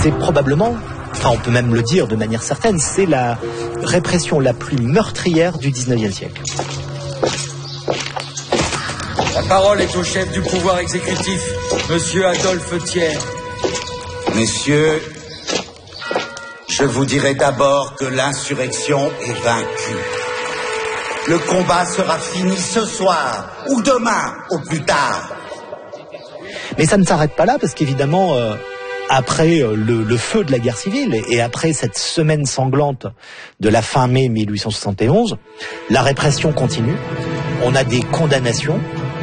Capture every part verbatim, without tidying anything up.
c'est probablement, enfin on peut même le dire de manière certaine, c'est la répression la plus meurtrière du dix-neuvième siècle. La parole est au chef du pouvoir exécutif, Monsieur Adolphe Thiers. Messieurs, je vous dirai d'abord que l'insurrection est vaincue. Le combat sera fini ce soir ou demain au plus tard. Mais ça ne s'arrête pas là parce qu'évidemment, euh, après euh, le, le feu de la guerre civile et, et après cette semaine sanglante de la fin mai mille huit cent soixante et onze, la répression continue. On a des condamnations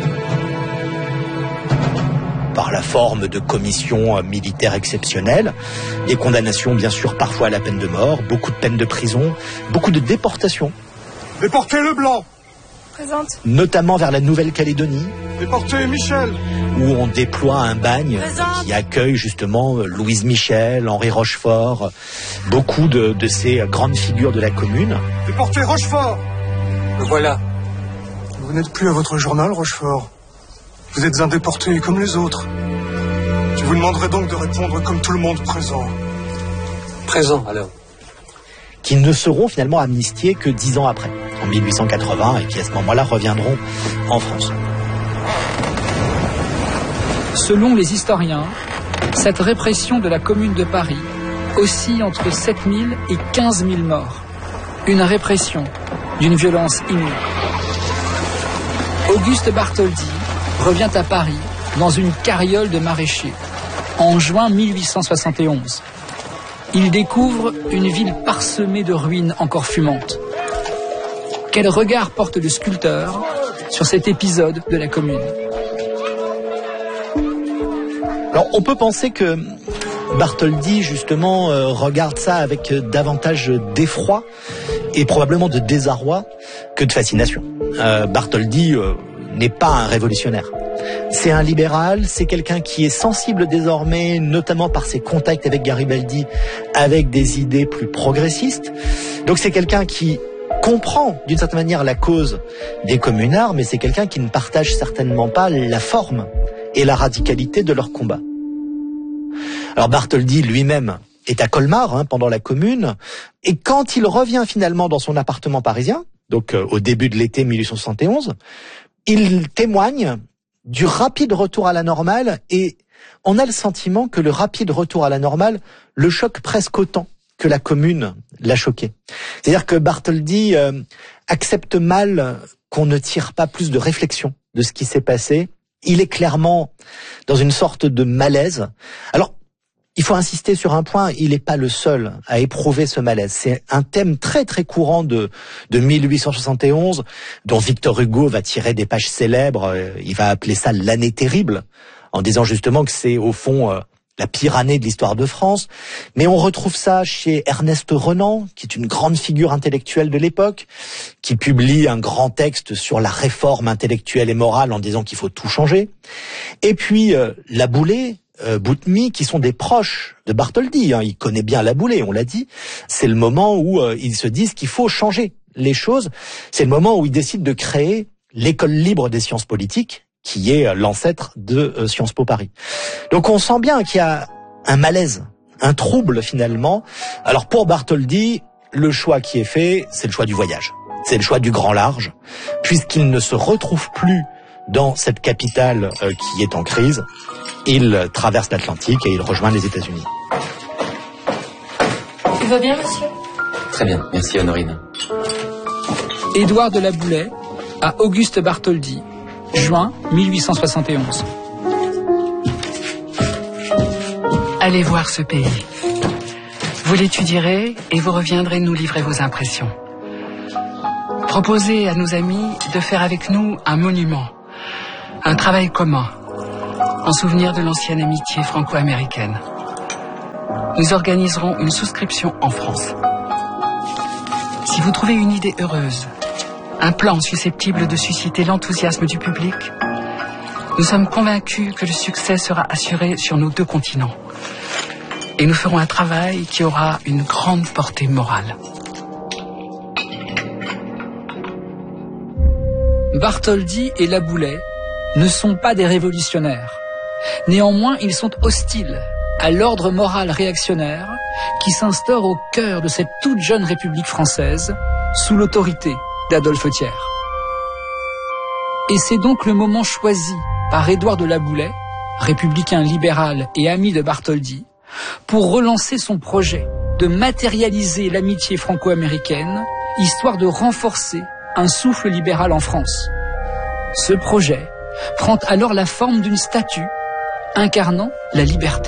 par la forme de commissions militaires exceptionnelles, des condamnations bien sûr parfois à la peine de mort, beaucoup de peines de prison, beaucoup de déportations. Déportez Leblanc. Présente. Notamment vers la Nouvelle-Calédonie. Déportez Michel. Où on déploie un bagne Présente. qui accueille justement Louise Michel, Henri Rochefort, beaucoup de, de ces grandes figures de la commune. Déportez Rochefort. Le voilà. Vous n'êtes plus à votre journal, Rochefort. Vous êtes un déporté comme les autres. Je vous demanderai donc de répondre comme tout le monde présent. Présent, alors. Qui ne seront finalement amnistiés que dix ans après, en mille huit cent quatre-vingts, et qui à ce moment-là reviendront en France. Selon les historiens, cette répression de la Commune de Paris oscille entre sept mille et quinze mille morts. Une répression d'une violence inouïe. Auguste Bartholdi revient à Paris dans une carriole de maraîcher en juin mille huit cent soixante et onze. Il découvre une ville parsemée de ruines encore fumantes. Quel regard porte le sculpteur sur cet épisode de la Commune ? Alors on peut penser que Bartholdi justement euh, regarde ça avec euh, davantage d'effroi et probablement de désarroi que de fascination. Euh, Bartholdi euh, n'est pas un révolutionnaire. C'est un libéral, c'est quelqu'un qui est sensible désormais, notamment par ses contacts avec Garibaldi, avec des idées plus progressistes. Donc c'est quelqu'un qui comprend d'une certaine manière la cause des communards, mais c'est quelqu'un qui ne partage certainement pas la forme et la radicalité de leur combat. Alors Bartholdi lui-même est à Colmar hein, pendant la Commune, et quand il revient finalement dans son appartement parisien, donc euh, au début de l'été mille huit cent soixante et onze, il témoigne du rapide retour à la normale, et on a le sentiment que le rapide retour à la normale le choque presque autant que la Commune l'a choqué. C'est-à-dire que Bartholdi euh, accepte mal qu'on ne tire pas plus de réflexion de ce qui s'est passé. Il est clairement dans une sorte de malaise. Alors, il faut insister sur un point, il n'est pas le seul à éprouver ce malaise. C'est un thème très très courant de, de mille huit cent soixante et onze, dont Victor Hugo va tirer des pages célèbres. Il va appeler ça l'année terrible, en disant justement que c'est au fond euh, la pire année de l'histoire de France. Mais on retrouve ça chez Ernest Renan, qui est une grande figure intellectuelle de l'époque, qui publie un grand texte sur la réforme intellectuelle et morale en disant qu'il faut tout changer. Et puis euh, Laboulaye, Euh, Boutmy, qui sont des proches de Bartholdi, hein, il connaît bien Laboulaye, on l'a dit, c'est le moment où euh, ils se disent qu'il faut changer les choses, c'est le moment où ils décident de créer l'école libre des sciences politiques, qui est euh, l'ancêtre de euh, Sciences Po Paris. Donc on sent bien qu'il y a un malaise, un trouble finalement. Alors pour Bartholdi, le choix qui est fait, c'est le choix du voyage, c'est le choix du grand large, puisqu'il ne se retrouve plus dans cette capitale euh, qui est en crise. Il traverse l'Atlantique et il rejoint les États-Unis. Tout va bien, monsieur ? Très bien, merci Honorine. Édouard de Laboulaye à Auguste Bartholdi, juin mille huit cent soixante et onze. Allez voir ce pays. Vous l'étudierez et vous reviendrez nous livrer vos impressions. Proposez à nos amis de faire avec nous un monument, un travail commun, en souvenir de l'ancienne amitié franco-américaine. Nous organiserons une souscription en France. Si vous trouvez une idée heureuse, un plan susceptible de susciter l'enthousiasme du public, nous sommes convaincus que le succès sera assuré sur nos deux continents. Et nous ferons un travail qui aura une grande portée morale. Bartholdi et Laboulaye ne sont pas des révolutionnaires. Néanmoins, ils sont hostiles à l'ordre moral réactionnaire qui s'instaure au cœur de cette toute jeune République française sous l'autorité d'Adolphe Thiers. Et c'est donc le moment choisi par Édouard de La Boulaye, républicain libéral et ami de Bartholdi, pour relancer son projet de matérialiser l'amitié franco-américaine, histoire de renforcer un souffle libéral en France. Ce projet prend alors la forme d'une statue incarnant la liberté.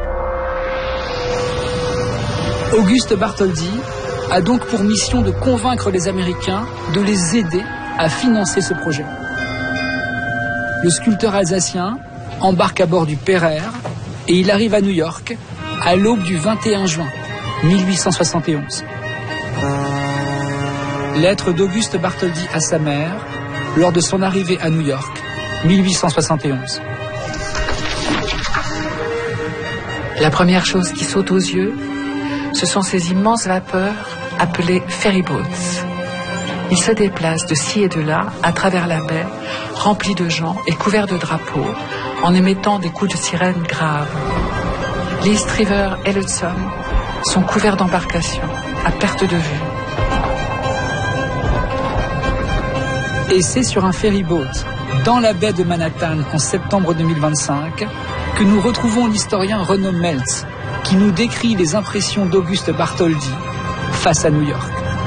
Auguste Bartholdi a donc pour mission de convaincre les Américains de les aider à financer ce projet. Le sculpteur alsacien embarque à bord du Pereire et il arrive à New York à l'aube du vingt et un juin mille huit cent soixante et onze. Lettre d'Auguste Bartholdi à sa mère lors de son arrivée à New York, mille huit cent soixante et onze. La première chose qui saute aux yeux, ce sont ces immenses vapeurs appelées ferryboats. Ils se déplacent de ci et de là à travers la baie, remplis de gens et couverts de drapeaux, en émettant des coups de sirène graves. L'East River et l'Hudson sont couverts d'embarcations, à perte de vue. Et c'est sur un ferryboat, dans la baie de Manhattan en septembre deux mille vingt-cinq, que nous retrouvons l'historien Renaud Meltz, qui nous décrit les impressions d'Auguste Bartholdi face à New York.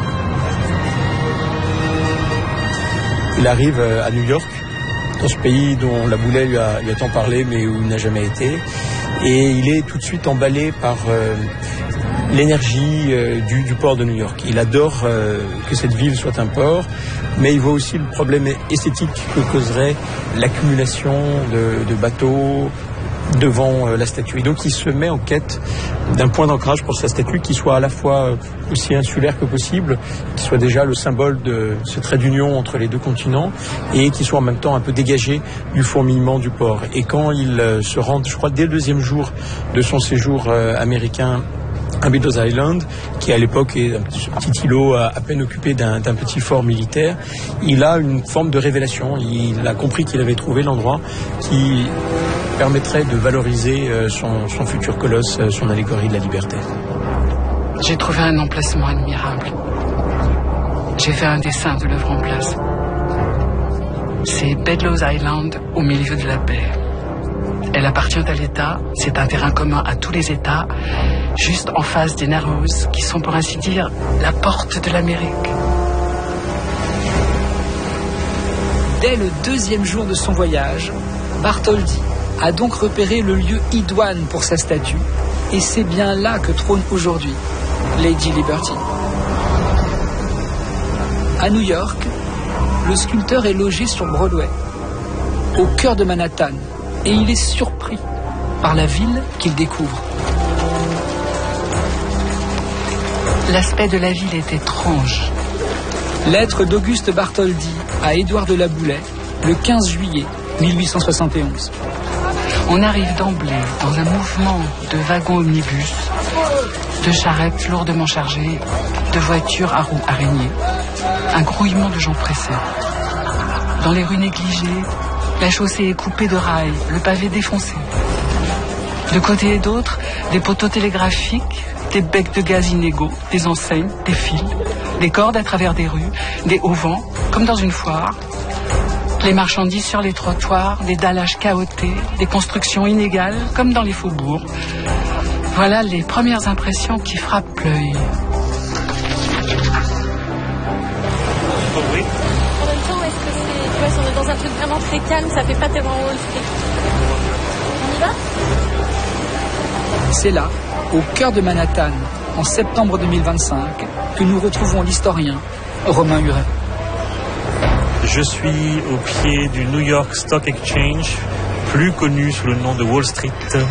Il arrive à New York, dans ce pays dont La Boulaye lui a, lui a tant parlé, mais où il n'a jamais été. Et il est tout de suite emballé par euh, l'énergie euh, du, du port de New York. Il adore euh, que cette ville soit un port, mais il voit aussi le problème esthétique que causerait l'accumulation de, de bateaux devant euh, la statue. Et donc il se met en quête d'un point d'ancrage pour sa statue qui soit à la fois euh, aussi insulaire que possible, qui soit déjà le symbole de ce trait d'union entre les deux continents et qui soit en même temps un peu dégagé du fourmillement du port. Et quand il euh, se rend, je crois, dès le deuxième jour de son séjour euh, américain à Beddoes Island, qui à l'époque est un petit, petit îlot à, à peine occupé d'un, d'un petit fort militaire, il a une forme de révélation. Il a compris qu'il avait trouvé l'endroit qui permettrait de valoriser son, son futur colosse, son allégorie de la liberté. J'ai trouvé un emplacement admirable. J'ai fait un dessin de l'œuvre en place. C'est Beddoes Island au milieu de la baie. Elle appartient à l'État, c'est un terrain commun à tous les États, juste en face des Narrows, qui sont pour ainsi dire la porte de l'Amérique. Dès le deuxième jour de son voyage, Bartholdi a donc repéré le lieu idoine pour sa statue, et c'est bien là que trône aujourd'hui Lady Liberty. À New York, le sculpteur est logé sur Broadway, au cœur de Manhattan, et il est surpris par la ville qu'il découvre. L'aspect de la ville est étrange. Lettre d'Auguste Bartholdi à Édouard de La Boulaye, le quinze juillet mille huit cent soixante et onze. On arrive d'emblée dans un mouvement de wagons omnibus, de charrettes lourdement chargées, de voitures à roues araignées, un grouillement de gens pressés. Dans les rues négligées, la chaussée est coupée de rails, le pavé défoncé. De côté et d'autre, des poteaux télégraphiques, des becs de gaz inégaux, des enseignes, des fils, des cordes à travers des rues, des auvents, comme dans une foire. Les marchandises sur les trottoirs, des dallages chaotés, des constructions inégales, comme dans les faubourgs. Voilà les premières impressions qui frappent l'œil. En même temps, est-ce que c'est... Tu vois, si on est dans un truc vraiment très calme, ça fait pas tellement Wall Street. On y va ? C'est là, au cœur de Manhattan, en septembre deux mille vingt-cinq, que nous retrouvons l'historien Romain Huret. Je suis au pied du New York Stock Exchange, plus connu sous le nom de Wall Street.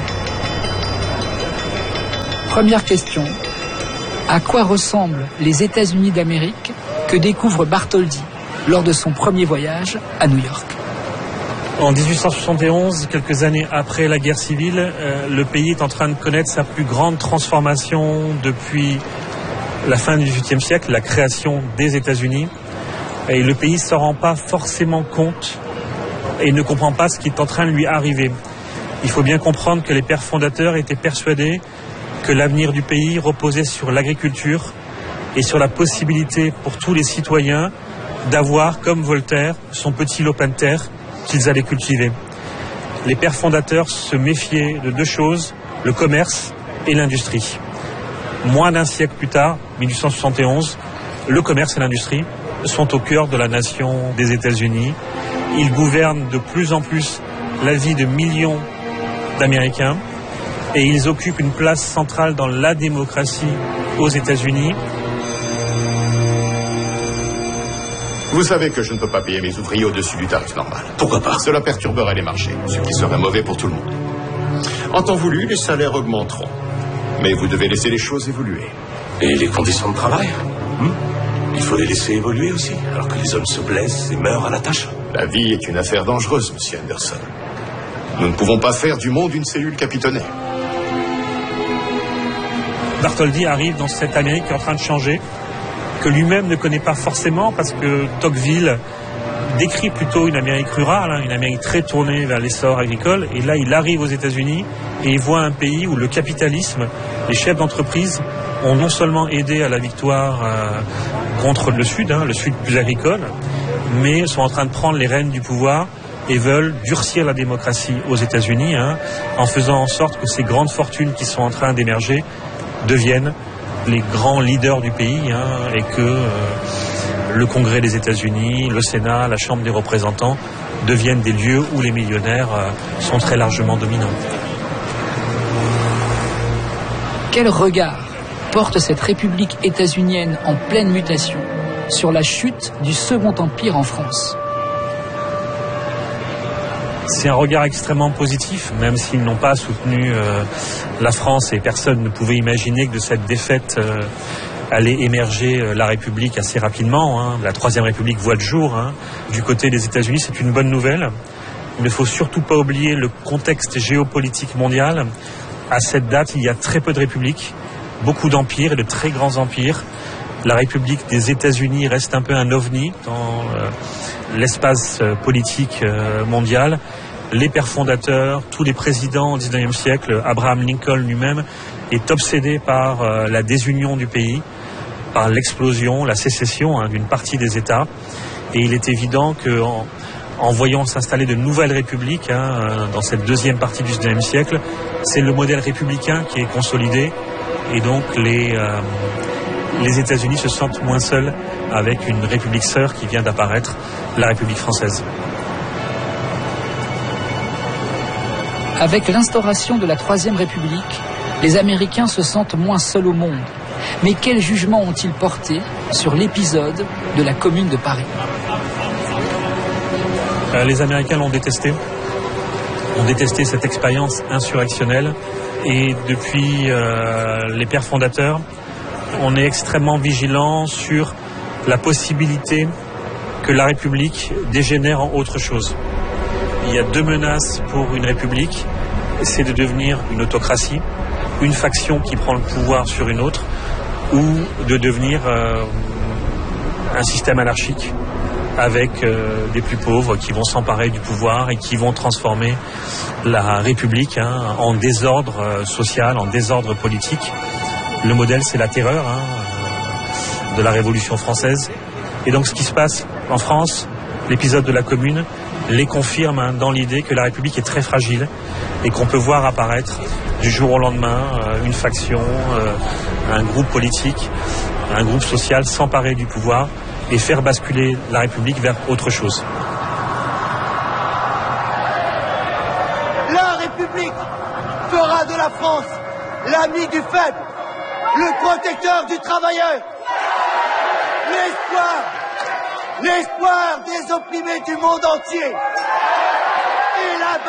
Première question. À quoi ressemblent les États-Unis d'Amérique que découvre Bartholdi lors de son premier voyage à New York? En dix-huit cent soixante et onze, quelques années après la guerre civile, euh, le pays est en train de connaître sa plus grande transformation depuis la fin du dix-huitième siècle, la création des États-Unis. Et le pays ne se rend pas forcément compte et ne comprend pas ce qui est en train de lui arriver. Il faut bien comprendre que les pères fondateurs étaient persuadés que l'avenir du pays reposait sur l'agriculture et sur la possibilité pour tous les citoyens d'avoir, comme Voltaire, son petit lopin de terre qu'ils allaient cultiver. Les pères fondateurs se méfiaient de deux choses, le commerce et l'industrie. Moins d'un siècle plus tard, mille huit cent soixante et onze, le commerce et l'industrie sont au cœur de la nation des États-Unis. Ils gouvernent de plus en plus la vie de millions d'Américains et ils occupent une place centrale dans la démocratie aux États-Unis. Vous savez que je ne peux pas payer mes ouvriers au-dessus du tarif normal. Pourquoi pas? Cela perturberait les marchés, ce qui serait mauvais pour tout le monde. En temps voulu, les salaires augmenteront. Mais vous devez laisser les choses évoluer. Et les conditions de travail hmm? Il faut les laisser évoluer aussi, alors que les hommes se blessent et meurent à la tâche. La vie est une affaire dangereuse, monsieur Anderson. Nous ne pouvons pas faire du monde une cellule capitonnée. Bartholdi arrive dans cette Amérique qui est en train de changer, que lui-même ne connaît pas forcément, parce que Tocqueville décrit plutôt une Amérique rurale, hein, une Amérique très tournée vers l'essor agricole. Et là, il arrive aux États-Unis et il voit un pays où le capitalisme, les chefs d'entreprise ont non seulement aidé à la victoire euh, contre le Sud, hein, le Sud plus agricole, mais sont en train de prendre les rênes du pouvoir et veulent durcir la démocratie aux États-Unis, hein, en faisant en sorte que ces grandes fortunes qui sont en train d'émerger deviennent les grands leaders du pays, hein, et que euh, le Congrès des États-Unis, le Sénat, la Chambre des représentants deviennent des lieux où les millionnaires euh, sont très largement dominants. Quel regard porte cette république états-unienne en pleine mutation sur la chute du Second Empire en France? C'est un regard extrêmement positif, même s'ils n'ont pas soutenu euh, la France et personne ne pouvait imaginer que de cette défaite euh, allait émerger euh, la République assez rapidement. Hein. La Troisième République voit le jour. Hein. Du côté des États-Unis, c'est une bonne nouvelle. Il ne faut surtout pas oublier le contexte géopolitique mondial. À cette date, il y a très peu de républiques, beaucoup d'empires et de très grands empires. La République des États-Unis reste un peu un ovni dans euh, l'espace euh, politique euh, mondial. Les pères fondateurs, tous les présidents au dix-neuvième siècle, Abraham Lincoln lui-même, est obsédé par euh, la désunion du pays, par l'explosion, la sécession hein, d'une partie des États. Et il est évident qu'en en voyant s'installer de nouvelles républiques hein, dans cette deuxième partie du dix-neuvième siècle, c'est le modèle républicain qui est consolidé. Et donc les... Euh, les États-Unis se sentent moins seuls avec une république sœur qui vient d'apparaître, la République française. Avec l'instauration de la Troisième République, les Américains se sentent moins seuls au monde. Mais quel jugement ont-ils porté sur l'épisode de la Commune de Paris? euh, Les Américains l'ont détesté, ont détesté cette expérience insurrectionnelle. Et depuis euh, les pères fondateurs, on est extrêmement vigilant sur la possibilité que la République dégénère en autre chose. Il y a deux menaces pour une République, c'est de devenir une autocratie, une faction qui prend le pouvoir sur une autre, ou de devenir euh, un système anarchique avec euh, des plus pauvres qui vont s'emparer du pouvoir et qui vont transformer la République hein, en désordre euh, social, en désordre politique. Le modèle, c'est la terreur hein, de la Révolution française. Et donc, ce qui se passe en France, l'épisode de la Commune, les confirme hein, dans l'idée que la République est très fragile et qu'on peut voir apparaître du jour au lendemain euh, une faction, euh, un groupe politique, un groupe social s'emparer du pouvoir et faire basculer la République vers autre chose. La République fera de la France l'ami du faible, le protecteur du travailleur, l'espoir, l'espoir des opprimés du monde entier. Et la